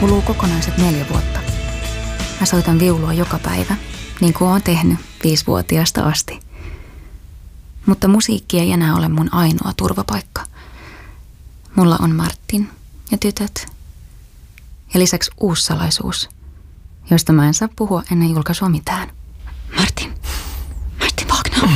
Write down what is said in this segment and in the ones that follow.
kuluu kokonaiset 4 vuotta. Mä soitan viulua joka päivä, niin kuin oon tehnyt 5-vuotiaasta asti. Mutta musiikki ei enää ole mun ainoa turvapaikka. Mulla on Martin ja tytöt. Ja lisäksi uusi salaisuus, josta mä en saa puhua ennen julkaisua mitään. Martin vakna.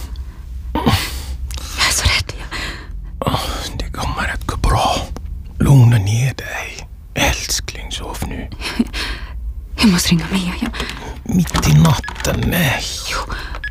Jag är så rädd. Det kommer att gå bra. Lugna ner dig. Älskling, sov nu. Jag måste ringa Mia. Mitt i natten, nej. Joo.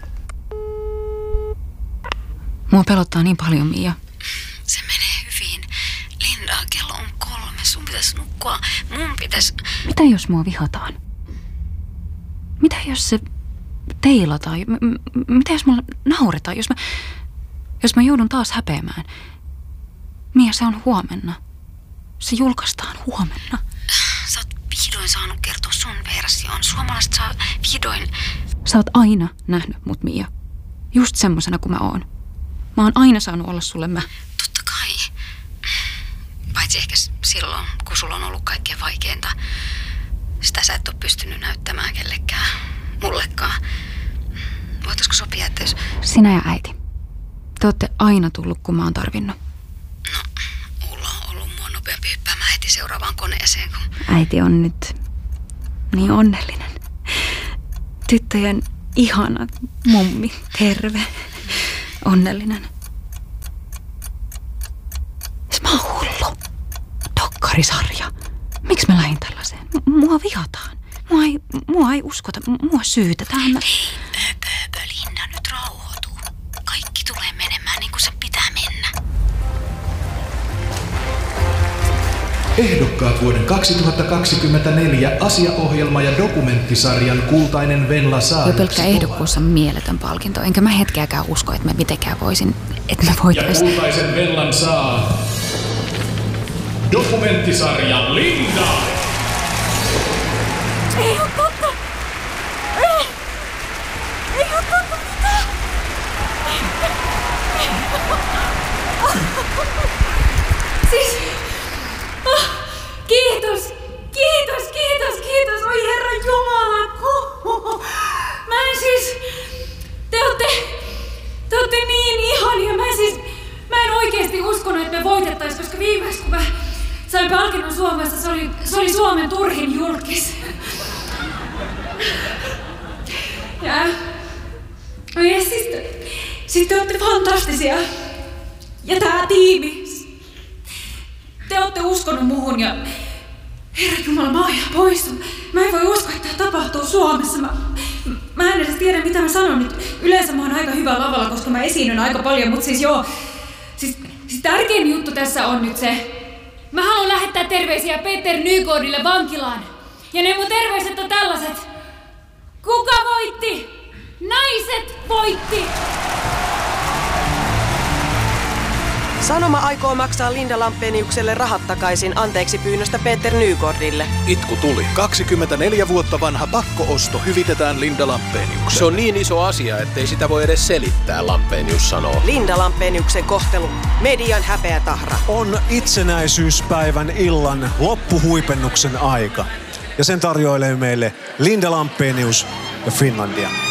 Mua pelottaa niin paljon, Mia. Se menee hyvin. Linda, kello on 3. Sun pitäisi nukkua. Mun pitäisi... Mitä jos mua vihataan? Mitä jos se teilataan? Mitä jos mulla nauretaan? Jos mä joudun taas häpeämään? Mia, se on huomenna. Se julkaistaan huomenna. Sä oot vihdoin saanut kertoa sun version. Suomalaiset saa vihdoin... Sä oot aina nähnyt mut, Mia. Just semmosena kuin mä oon. Mä oon aina saanut olla sulle mä. Totta kai. Paitsi ehkä silloin, kun sulla on ollut kaikkein vaikeinta. Sitä sä et ole pystynyt näyttämään kellekään. Mullekaan. Voitaisko sopia, että jos... Sinä ja äiti. Te ootte aina tullut, kun mä oon tarvinnut. No, Ulla on ollut mua nopeampi hyppäämään heti seuraavaan koneeseen, kun... Äiti on nyt niin onnellinen. Tyttöjen ihana mummi, terve, onnellinen. Mä oon hullu. Dokkarisarja. Miksi mä lähdin tällaiseen? Mua vihataan. Mua ei uskota. Mua syytetään. Linda, nyt rauhoituu. Kaikki tulee menemään niin kuin se pitää mennä. Ehdokkaat vuoden 2024 asiaohjelma- ja dokumenttisarjan Kultainen Venla Jo pelkkä ehdokkuus on mieletön palkinto. Enkä mä hetkeäkään usko, että mä mitenkään voisin, että mä voitais... Ja Kultaisen Venlan saa dokumenttisarja Linda! Ei oo totta! Ei oo totta mitään! Siis... Kiitos! Oi Herra Jumala! Mä en siis... Te ootte niin ihania. Mä en oikeesti uskonut, että me voitettais, koska viimeksi kun mä sain palkinnon Suomessa, se oli Suomen turhin julkis. Ja siis te ootte fantastisia. Ja tää tiimi. Te ootte uskonut muhun ja... Herra Jumala, mä oon ihan pois. Mä en voi uskoa, että tää tapahtuu Suomessa. Mä en edes tiedä, mitä mä sanon nyt. Yleensä mä oon aika hyvä lavalla, koska mä esiinnyn aika paljon, mutta siis joo. Siis tärkein juttu tässä on nyt se. Mä haluan lähettää terveisiä Peter Nygårdille vankilaan. Ja ne mun terveiset on tällaiset. Kuka voitti? Naiset voitti! Sanoma aikoo maksaa Linda Lampeniukselle rahat takaisin anteeksi pyynnöstä Peter Nygårdille. Itku tuli. 24 vuotta vanha pakkoosto hyvitetään Linda Lampeniukselle. Se on niin iso asia, ettei sitä voi edes selittää, Lampenius sanoo. Linda Lampeniuksen kohtelu. Median häpeätahra. On itsenäisyyspäivän illan loppuhuipennuksen aika. Ja sen tarjoilee meille Linda Lampenius ja Finlandia.